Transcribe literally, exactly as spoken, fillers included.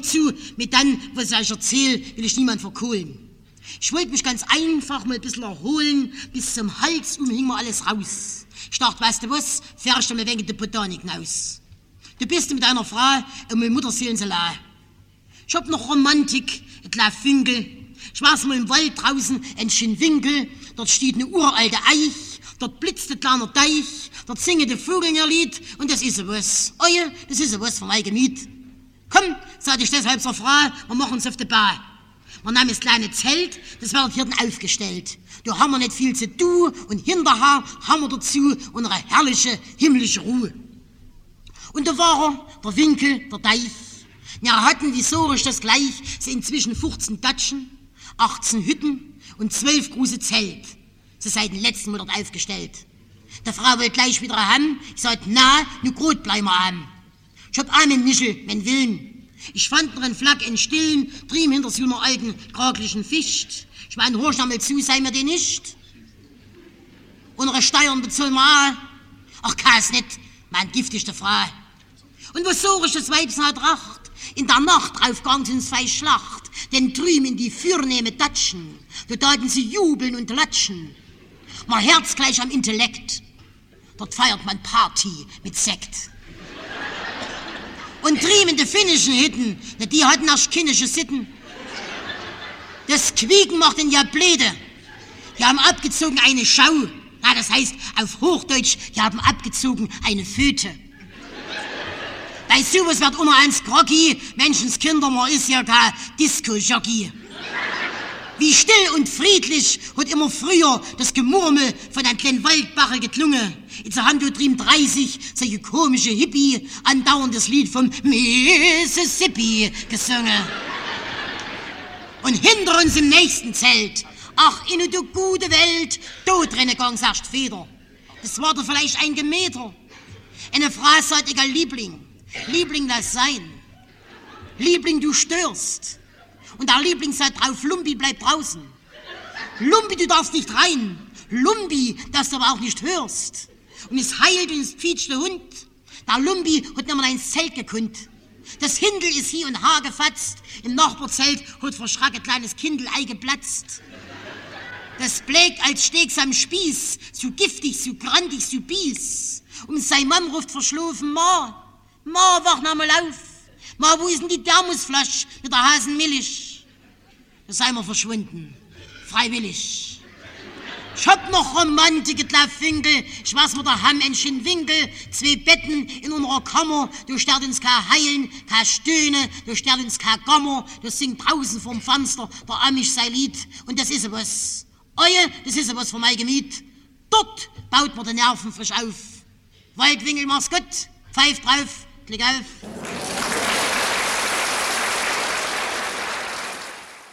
dazu, mit dann, was ich erzähle, will ich niemand verkohlen. Ich wollte mich ganz einfach mal ein bisschen erholen, bis zum Hals um hing mir alles raus. Ich dachte, weißt du was, fährst du mal wegen der Botanik hinaus. Du bist mit deiner Frau und mit Mutterseelensalat. Ich hab noch Romantik, ein kleines Finkel. Ich war's mal im Wald draußen, ein schönen Winkel. Dort steht eine uralte Eich, dort blitzt ein kleiner Deich, dort singen die Vögel ihr Lied und das ist so was. Oh ja, das ist so was von meinem Gemüt. Komm, sagte ich deshalb zur Frau, wir machen's auf der Bahn. Wir nahmen das kleine Zelt, das wird hier dann aufgestellt. Da haben wir nicht viel zu tun und hinterher haben wir dazu unsere herrliche himmlische Ruhe. Und da war er, der Winkel, der Deich. Ja, hatten die Sorisch das gleich, sie inzwischen fünfzehn Datschen, achtzehn Hütten und zwölf große Zelt. Sie seit dem letzten Mal dort aufgestellt. Der Frau wollte gleich wieder haben. Ich sagte, na, nu gut bleiben wir haben. Ich hab einen Nischel, mein Willen. Ich fand noch einen Flack in Stillen, trieben hinter so einer alten, kraglichen Ficht. Ich mein, horch einmal zu, sei mir die nicht. Unsere Steuern bezahlen wir auch. Ach, kann's nicht, mein giftigste Frau. Und was Sorisch das Weibsen hat racht, in der Nacht drauf gang sie ins Feisch Schlacht, denn drüben in die fürnehme Datschen, da taten sie jubeln und latschen. Mein Herz gleich am Intellekt, dort feiert man Party mit Sekt. Und drüben in die finnischen Hütten, die hatten erst kindische Sitten. Das Quieken macht den ja bläde. Die haben abgezogen eine Schau. Na, das heißt auf Hochdeutsch, die haben abgezogen eine Föte. Bei sowas wird immer eins groggy, Menschenskinder, man ist ja kein Disco-Jockey. Wie still und friedlich hat immer früher das Gemurmel von einem kleinen Waldbache geklungen. Jetzt haben wir drüben dreißig solche komische Hippie andauernd das Lied vom Mississippi gesungen. Und hinter uns im nächsten Zelt, ach, in der gute Welt, da drinnen gang's erst Feder. Das war doch vielleicht ein Gemeter. Eine Frau sagt, egal Liebling, Liebling, lass sein. Liebling, du störst. Und der Liebling sagt drauf, Lumpi, bleib draußen. Lumpi, du darfst nicht rein. Lumpi, dass du aber auch nicht hörst. Und es heilt und es quietscht der Hund. Der Lumpi hat nicht mehr ins Zelt gekunnt. Das Hindel ist hier und Haar gefatzt. Im Nachbarzelt hat verschrack ein kleines Kindel Ei geplatzt. Das blägt als Steaks am Spieß, so giftig, so grandig, so bies. Und sein Mann ruft verschlafen, Ma, Ma, wach noch mal auf. Ma, wo ist denn die Thermosflasche mit der Hasenmilch? Da sei wir verschwunden, freiwillig. Ich hab noch Romantik, Finkel. Ich weiß mir da haben ein schönen Winkel, zwei Betten in unserer Kammer. Du stört uns kein Heilen, kein Stöhne, du stört uns kein Gammer. Das singt draußen vorm Fenster der Amish sein Lied. Und das ist was. Oje, das ist was für mein Gemüt. Dort baut man die Nerven frisch auf. Waldwinkel, mach's gut. Pfeif drauf, klick auf.